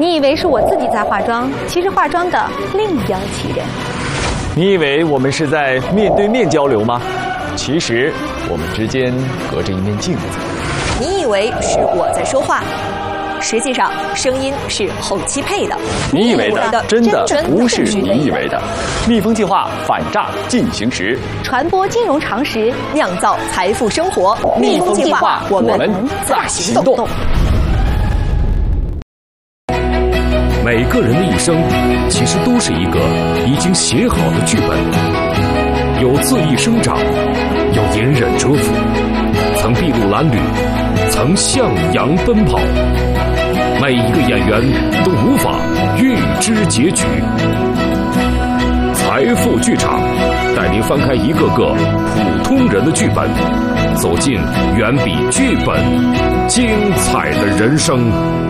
你以为是我自己在化妆，其实化妆的另有其人。 你以为我们是在面对面交流吗？其实我们之间隔着一面镜子。 你以为是我在说话，实际上声音是后期配的。 你以为的真的不是你以为的。蜜蜂计划反诈进行时， 传播金融常识， 酿造财富生活。 蜜蜂计划，我们在行动。 每个人的一生，其实都是一个已经写好的剧本，有恣意生长，有隐忍蛰伏，曾筚路蓝缕，曾向阳奔跑。每一个演员都无法预知结局。财富剧场带您翻开一个个普通人的剧本，走进远比剧本精彩的人生。